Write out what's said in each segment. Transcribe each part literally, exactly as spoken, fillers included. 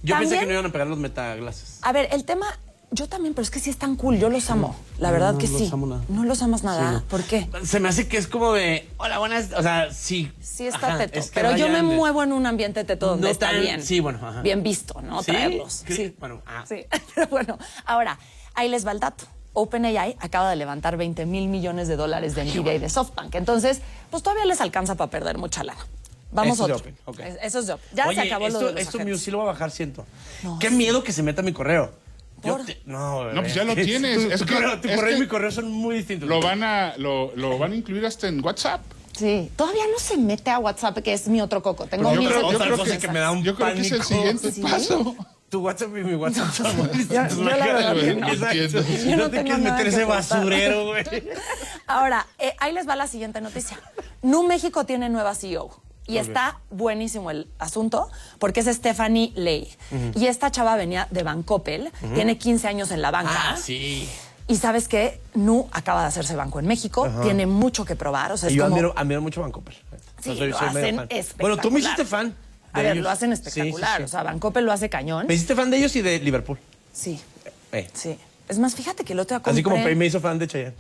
Yo También, pensé que no iban a pegar los metaglases. A ver, el tema... Yo también, pero es que sí están cool, yo los amo. La verdad no, que no sí. los amo nada. No los amas nada. Sí, no. ¿Por qué? Se me hace que es como de, hola, buenas, o sea, sí. Sí está Ajá, teto, es que pero yo me rayan de- muevo en un ambiente teto donde No está tan- bien. sí, bueno, ajá. Bien visto, ¿no? ¿Sí? Traerlos. ¿Qué? Sí. Bueno, ah. Sí, pero bueno, ahora, ahí les va el dato. OpenAI acaba de levantar veinte mil millones de dólares de Nvidia y de SoftBank. Entonces, pues todavía les alcanza para perder mucha lana. Vamos Eso es de otro. Open, ok. Es- Eso es de Open. Ya Oye, se acabó esto, lo de los esto agentes. mío sí lo va a bajar, siento. No, Qué sí. miedo que se meta mi correo. Yo ¿Por? te- no, No, pues ya bebé. lo tienes. Tu, Es tu que- correo, tu es correo y que mi correo son muy distintos. Lo van a, lo, lo van a incluir hasta en WhatsApp. Sí, todavía no se mete a WhatsApp, que es mi otro coco. Tengo Yo mil creo- yo setecientos creo mensajes. que- que me da un Yo creo que es el pánico. siguiente ¿Sí? paso. Tu WhatsApp y mi WhatsApp son muy Yo- distintos. yo la verdad que no. Exacto. Entiendo. Yo No, no te tengo quieres nada meter que ese contar. basurero, güey. Ahora, eh, ahí les va la siguiente noticia. Nu México tiene nueva C E O. Y Ok. está buenísimo el asunto, porque es Stephanie Ley. Y esta chava venía de Bancoppel, tiene quince años en la banca. Ah, sí. Y ¿sabes qué? Nu acaba de hacerse banco en México, tiene mucho que probar. O sea, Y es yo como... admiro, admiro mucho a Bancoppel. Sí, O sea, soy- lo soy medio hacen fan. espectacular. Bueno, tú me hiciste fan. A de ver, ellos. lo hacen Sí, sí, espectacular. sí. O sea, Bancoppel lo hace cañón. Me hiciste fan de ellos y de Liverpool. Sí, Eh. sí. Es más, fíjate que el otro día compré... Así como Pei me hizo fan de Chayanne.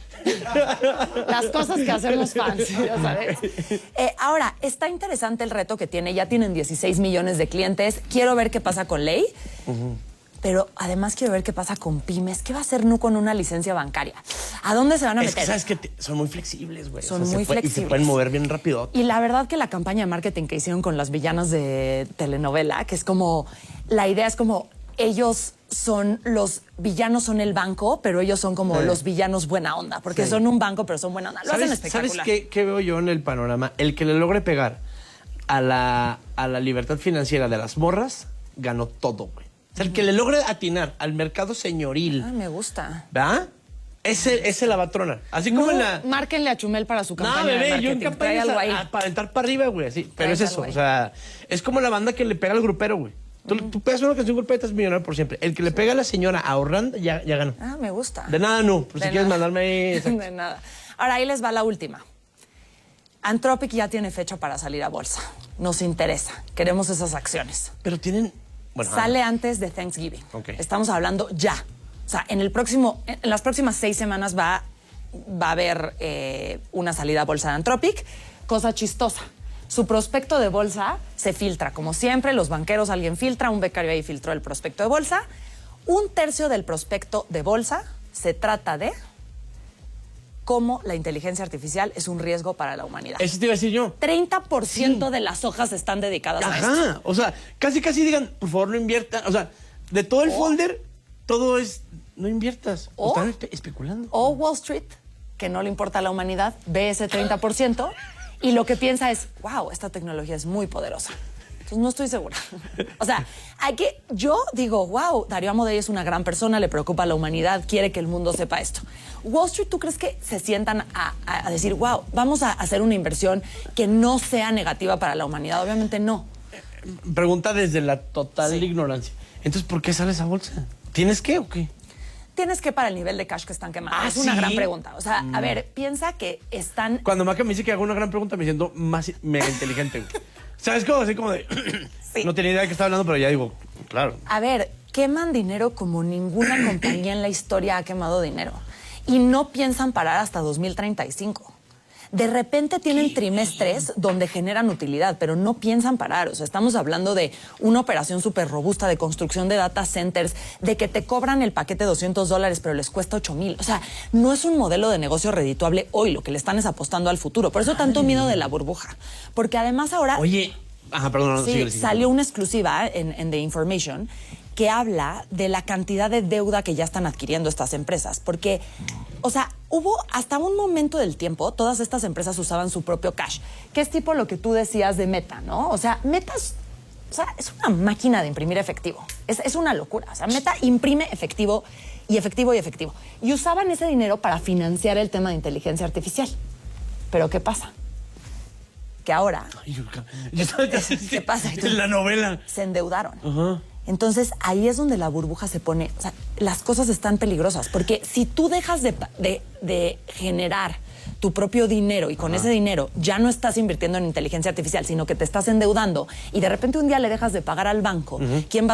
Las cosas que hacemos fans, ya sabes. Eh, ahora, está interesante el reto que tiene. Ya tienen dieciséis millones de clientes. Quiero ver qué pasa con Ley. Pero además quiero ver qué pasa con pymes. ¿Qué va a hacer Nu con una licencia bancaria? ¿A dónde se van a Es meter? que sabes que te- son muy flexibles, güey. Son O sea, muy se puede- Y flexibles. se pueden mover bien rápido. Y la verdad que la campaña de marketing que hicieron con las villanas de telenovela, que es como, la idea es como ellos son, los villanos son el banco, pero ellos son como Sí. los villanos buena onda, porque Sí. son un banco, pero son buena onda. Lo hacen ¿Sabes, espectacular. ¿sabes qué, qué veo yo en el panorama? El que le logre pegar a la, a la libertad financiera de las morras, ganó todo, güey. O sea, el que le logre atinar al mercado señoril, Ay, me gusta. ¿verdad? Ese, ese la va a tronar. Así como No, en la... márquenle a Chumel para su campaña No, de bebé, marketing. yo en Trae campaña algo ahí. para aventar para arriba, güey, así. Pero Traes es eso, algo ahí. o sea, es como la banda que le pega al grupero, güey. Tú, tú pegas una canción grupera y estás millonario por siempre. El que le pega a la señora ahorrando, ya, ya ganó. Ah, me gusta. De nada, no. Por si De quieres nada. mandarme ahí... exacto. De nada. Ahora, ahí les va la última. Anthropic ya tiene fecha para salir a bolsa. Nos interesa. Queremos esas acciones. Pero tienen... Bueno, Sale ah, antes de Thanksgiving. Ok. Estamos hablando ya. O sea, en el próximo, en las próximas seis semanas va, va a haber eh, una salida a bolsa de Anthropic. Cosa chistosa. Su prospecto de bolsa se filtra, como siempre. Los banqueros, alguien filtra, un becario ahí filtró el prospecto de bolsa. Un tercio del prospecto de bolsa se trata de cómo la inteligencia artificial es un riesgo para la humanidad. Eso te iba a decir yo. treinta por ciento de las hojas están dedicadas a esto. Ajá. O sea, casi, casi digan, por favor, no inviertan. O sea, de todo el O- folder, todo es, no inviertas. O- Están espe- especulando. O Wall Street, que no le importa a la humanidad, ve ese treinta por ciento y lo que piensa es, wow, esta tecnología es muy poderosa. Entonces no estoy segura. O sea, hay que, yo digo, wow, Darío Amodei es una gran persona, le preocupa a la humanidad, quiere que el mundo sepa esto. Wall Street, ¿tú crees que se sientan a, a- a decir, wow, vamos a hacer una inversión que no sea negativa para la humanidad? Obviamente no. Pregunta desde la total Sí. ignorancia. Entonces, ¿por qué sale esa bolsa? ¿Tienes qué o qué? Tienes que para el nivel de cash que están quemando. Ah, es una ¿sí? gran pregunta. O sea, a ver, piensa que están... Cuando Maca me dice que hago una gran pregunta, me siento más mega inteligente, güey. ¿Sabes cómo? Así como de... Sí. No tenía idea de qué estaba hablando, pero ya digo, claro. A ver, queman dinero como ninguna compañía en la historia ha quemado dinero. Y no piensan parar hasta dos mil treinta y cinco. De repente tienen trimestres donde generan utilidad, pero no piensan parar. O sea, estamos hablando de una operación súper robusta de construcción de data centers, de que te cobran el paquete de doscientos dólares, pero les cuesta ocho mil. O sea, no es un modelo de negocio redituable hoy. Lo que le están es apostando al futuro. Por eso tanto miedo de la burbuja. Porque además ahora... Oye... Ajá, perdón, no, Sí, síguele, síguele. salió una exclusiva en, en The Information que habla de la cantidad de deuda que ya están adquiriendo estas empresas. Porque, o sea, hubo hasta un momento del tiempo, todas estas empresas usaban su propio cash, que es tipo lo que tú decías de Meta, ¿no? O sea, Meta es, o sea, es una máquina de imprimir efectivo. Es, es una locura. O sea, Meta imprime efectivo y efectivo y efectivo. Y usaban ese dinero para financiar el tema de inteligencia artificial. Pero ¿qué pasa? Que ahora Ay, yo, yo estaba ¿Qué pasa? en la novela. se endeudaron. Ajá. Entonces, ahí es donde la burbuja se pone... O sea, las cosas están peligrosas, porque si tú dejas de, de, de generar tu propio dinero y con Ajá. ese dinero ya no estás invirtiendo en inteligencia artificial, sino que te estás endeudando y de repente un día le dejas de pagar al banco, uh-huh. ¿quién va